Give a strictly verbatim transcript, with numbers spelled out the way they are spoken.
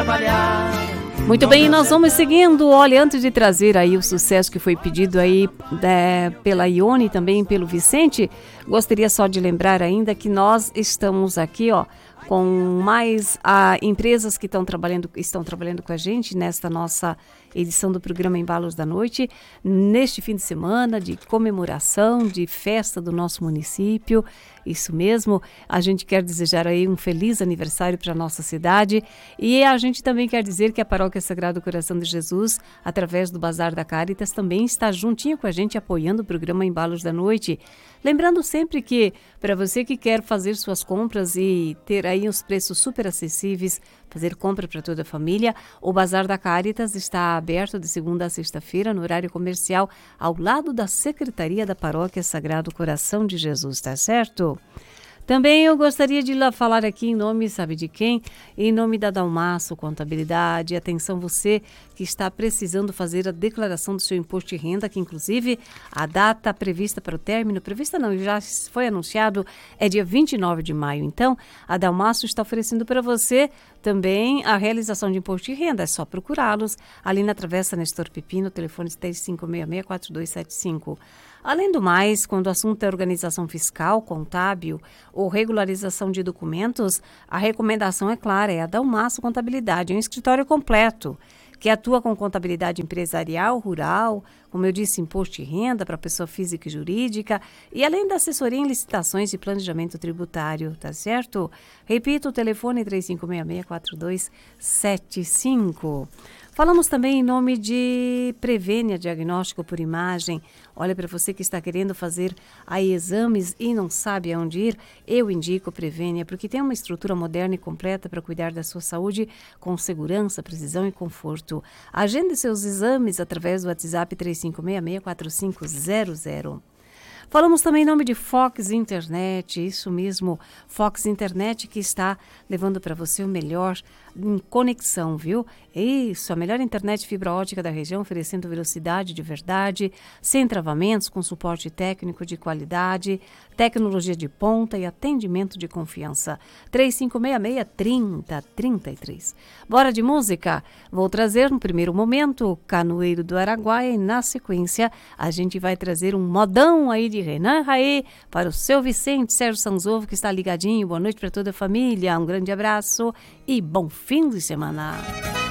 trabalhar. Muito bem, nós vamos seguindo. Olha, antes de trazer aí o sucesso que foi pedido aí é, pela Ione e também pelo Vicente, gostaria só de lembrar ainda que nós estamos aqui, ó, com mais ah, empresas que estão trabalhando, estão trabalhando com a gente nesta nossa edição do programa Embalos da Noite, neste fim de semana de comemoração, de festa do nosso município. Isso mesmo, a gente quer desejar aí um feliz aniversário para a nossa cidade e a gente também quer dizer que a Paróquia Sagrado Coração de Jesus, através do Bazar da Caritas, também está juntinho com a gente apoiando o programa Embalos da Noite. Lembrando sempre que, para você que quer fazer suas compras e ter aí os preços super acessíveis, fazer compra para toda a família, o Bazar da Caritas está aberto de segunda a sexta-feira, no horário comercial, ao lado da Secretaria da Paróquia Sagrado Coração de Jesus, tá certo? Também eu gostaria de lá falar aqui em nome, sabe de quem? Em nome da Dalmaço Contabilidade. Atenção você que está precisando fazer a declaração do seu imposto de renda, que inclusive a data prevista para o término, prevista não, já foi anunciado, é dia vinte e nove de maio. Então, a Dalmaço está oferecendo para você também a realização de imposto de renda. É só procurá-los ali na Travessa Nestor Pepino, telefone três cinco seis seis, quatro dois sete cinco. Além do mais, quando o assunto é organização fiscal, contábil ou regularização de documentos, a recomendação é clara, é a Dalmaço Contabilidade, é um escritório completo que atua com contabilidade empresarial, rural, como eu disse, imposto de renda para pessoa física e jurídica, e além da assessoria em licitações e planejamento tributário, tá certo? Repito, o telefone três cinco seis seis, quatro dois sete cinco. Falamos também em nome de Prevênia Diagnóstico por Imagem. Olha, para você que está querendo fazer aí exames e não sabe aonde ir, eu indico Prevênia, porque tem uma estrutura moderna e completa para cuidar da sua saúde com segurança, precisão e conforto. Agende seus exames através do WhatsApp três cinco seis seis, quatro cinco zero zero. Falamos também em nome de Fox Internet, isso mesmo, Fox Internet que está levando para você o melhor em conexão, viu? Isso, a melhor internet fibra ótica da região, oferecendo velocidade de verdade, sem travamentos, com suporte técnico de qualidade, tecnologia de ponta e atendimento de confiança. três cinco seis seis, trinta, trinta e três. Bora de música? Vou trazer no primeiro momento Canoeiro do Araguaia e na sequência a gente vai trazer um modão aí de Renan Raê para o seu Vicente Sérgio Sanzovo, que está ligadinho. Boa noite para toda a família, um grande abraço e bom fim de semana.